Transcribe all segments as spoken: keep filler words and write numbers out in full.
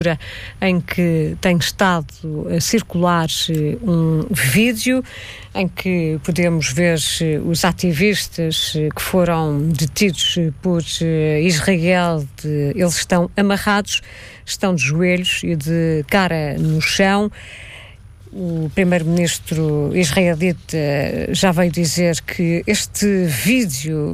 em que tem estado a circular um vídeo em que podemos ver os ativistas que foram detidos por Israel. De, eles estão amarrados, estão de joelhos e de cara no chão. O primeiro-ministro israelita já veio dizer que este vídeo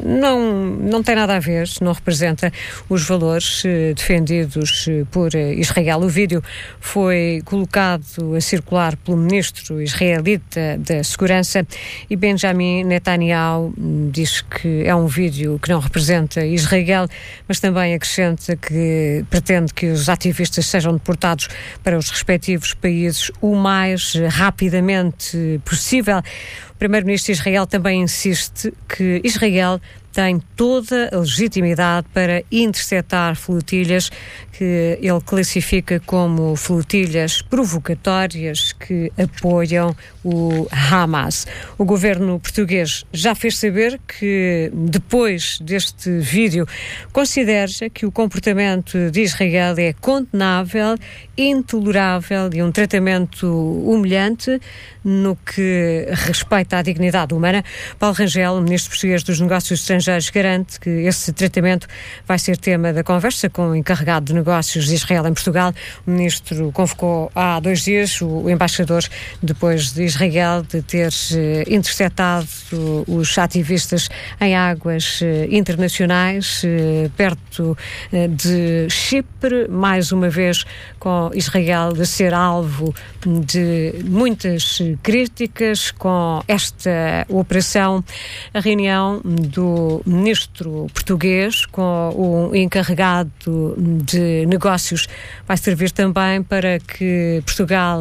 não, não tem nada a ver, não representa os valores eh, defendidos por Israel. O vídeo foi colocado a circular pelo ministro israelita da Segurança e Benjamin Netanyahu diz que é um vídeo que não representa Israel, mas também acrescenta que pretende que os ativistas sejam deportados para os respectivos países o mais rapidamente possível. O primeiro-ministro de Israel também insiste que Israel tem toda a legitimidade para interceptar flotilhas que ele classifica como flotilhas provocatórias que apoiam o Hamas. O governo português já fez saber que, depois deste vídeo, considera que o comportamento de Israel é condenável, intolerável e um tratamento humilhante no que respeita à dignidade humana. Paulo Rangel, ministro português dos Negócios Estrangeiros, garante que esse tratamento vai ser tema da conversa com o encarregado de negócios de Israel em Portugal. O ministro convocou há dois dias o embaixador, depois de Israel de ter eh, interceptado os ativistas em águas eh, internacionais, eh, perto eh, de Chipre, mais uma vez com Israel de ser alvo de muitas críticas com esta operação. A reunião do ministro português com o encarregado de negócios vai servir também para que Portugal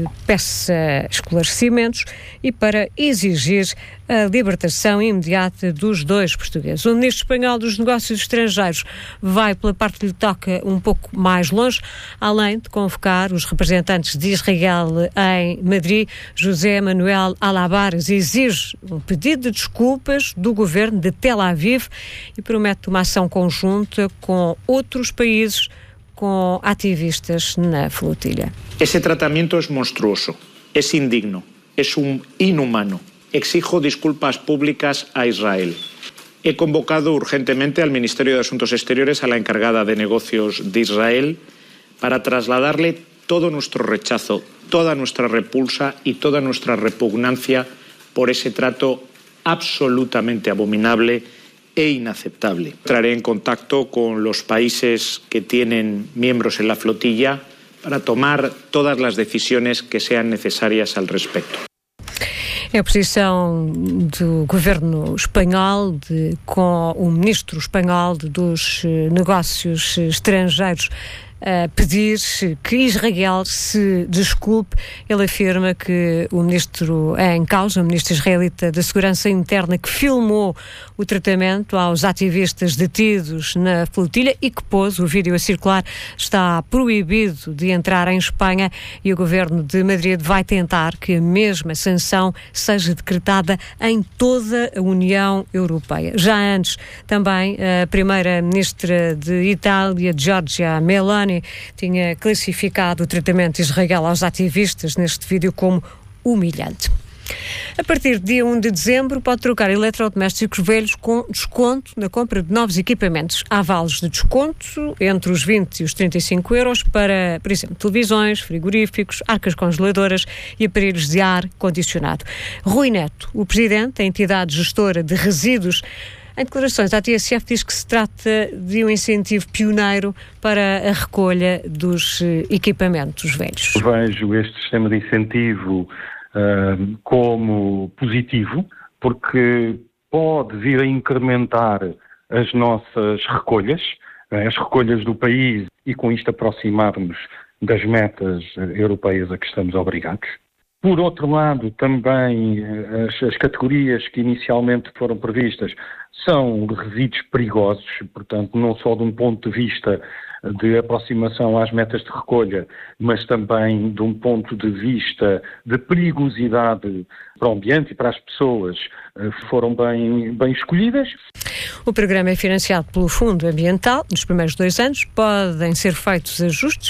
peça esclarecimentos e para exigir a libertação imediata dos dois portugueses. O ministro espanhol dos Negócios Estrangeiros vai, pela parte que lhe toca, um pouco mais longe, além de convocar os representantes de Israel em Madrid. José Manuel Alabares exige um pedido de desculpas do governo de Tel Aviv e promete uma ação conjunta com outros países com ativistas na flotilha. Esse tratamento é monstruoso, é indigno, é um inhumano. Exijo disculpas públicas a Israel. He convocado urgentemente al Ministerio de Asuntos Exteriores a la encargada de negocios de Israel para trasladarle todo nuestro rechazo, toda nuestra repulsa y toda nuestra repugnancia por ese trato absolutamente abominable e inaceptable. Entraré en contacto con los países que tienen miembros en la flotilla para tomar todas las decisiones que sean necesarias al respecto. É a posição do governo espanhol de, com o ministro espanhol de, dos negócios estrangeiros a pedir que Israel se desculpe. Ele afirma que o ministro em causa, o ministro israelita da Segurança Interna, que filmou o tratamento aos ativistas detidos na flotilha e que pôs o vídeo a circular, está proibido de entrar em Espanha e o governo de Madrid vai tentar que a mesma sanção seja decretada em toda a União Europeia. Já antes, também, a primeira-ministra de Itália, Giorgia Meloni, tinha classificado o tratamento de Israel aos ativistas neste vídeo como humilhante. A partir de dia um de dezembro pode trocar eletrodomésticos velhos com desconto na compra de novos equipamentos. Há vales de desconto entre os vinte e os trinta e cinco euros para, por exemplo, televisões, frigoríficos, arcas congeladoras e aparelhos de ar condicionado. Rui Neto, o presidente da entidade gestora de resíduos, em declarações à T S F, diz que se trata de um incentivo pioneiro para a recolha dos equipamentos velhos. Vejo este sistema de incentivo uh, como positivo, porque pode vir a incrementar as nossas recolhas, as recolhas do país, e com isto aproximar-nos das metas europeias a que estamos obrigados. Por outro lado, também as, as categorias que inicialmente foram previstas são resíduos perigosos, portanto, não só de um ponto de vista de aproximação às metas de recolha, mas também de um ponto de vista de perigosidade para o ambiente e para as pessoas, foram bem, bem escolhidas. O programa é financiado pelo Fundo Ambiental. Nos primeiros dois anos podem ser feitos ajustes